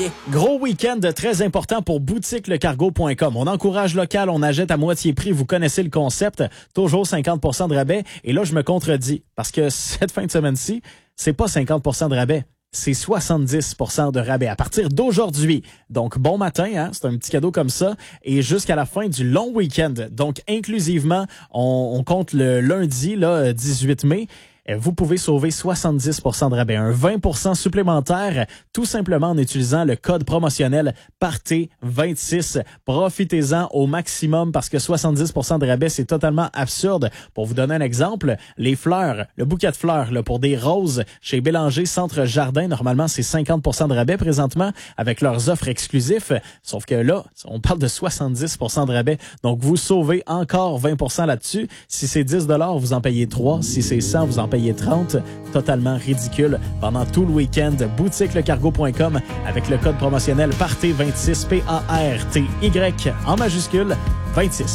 Gros week-end très important pour boutiquelecargo.com. On encourage local, on achète à moitié prix. Vous connaissez le concept. Toujours 50% de rabais. Et là, je me contredis parce que cette fin de semaine-ci, c'est pas 50% de rabais. C'est 70% de rabais à partir d'aujourd'hui. Donc, bon matin, hein? C'est un petit cadeau comme ça. Et jusqu'à la fin du long week-end. Donc, inclusivement, on compte le lundi, là, 18 mai. Vous pouvez sauver 70% de rabais, un 20% supplémentaire, tout simplement en utilisant le code promotionnel PARTY26. Profitez-en au maximum parce que 70% de rabais, c'est totalement absurde. Pour vous donner un exemple, les fleurs, le bouquet de fleurs là, pour des roses chez Bélanger Centre Jardin, normalement, c'est 50% de rabais présentement avec leurs offres exclusives. Sauf que là, on parle de 70% de rabais. Donc, vous sauvez encore 20% là-dessus. Si c'est 10 $, vous en payez 3. Si c'est 100, vous en payez 30, totalement ridicule. Pendant tout le week-end, boutiquelecargo.com avec le code promotionnel PARTY26, PARTY en majuscule, 26.